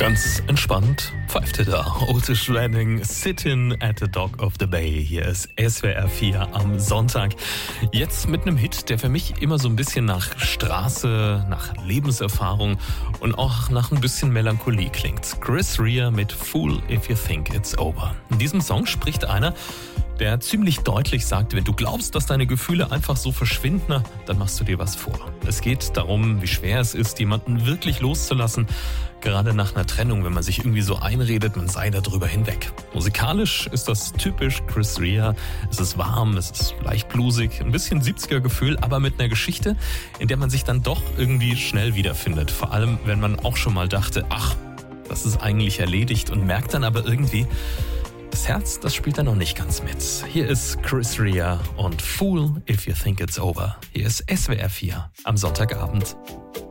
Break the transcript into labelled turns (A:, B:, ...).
A: Ganz entspannt pfeift er da. Otis Redding, Sittin' at the Dock of the Bay. Hier ist SWR 4 am Sonntag. Jetzt mit einem Hit, der für mich immer so ein bisschen nach Straße, nach Lebenserfahrung und auch nach ein bisschen Melancholie klingt. Chris Rea mit Fool If You Think It's Over. In diesem Song spricht einer, der ziemlich deutlich sagt, wenn du glaubst, dass deine Gefühle einfach so verschwinden, dann machst du dir was vor. Es geht darum, wie schwer es ist, jemanden wirklich loszulassen, gerade nach einer Trennung, wenn man sich irgendwie so einredet, man sei darüber hinweg. Musikalisch ist das typisch Chris Rea. Es ist warm, es ist leicht bluesig, ein bisschen 70er-Gefühl, aber mit einer Geschichte, in der man sich dann doch irgendwie schnell wiederfindet. Vor allem, wenn man auch schon mal dachte, ach, das ist eigentlich erledigt und merkt dann aber irgendwie, das Herz, das spielt da noch nicht ganz mit. Hier ist Chris Rea und Fool If You Think It's Over. Hier ist SWR 4 am Sonntagabend.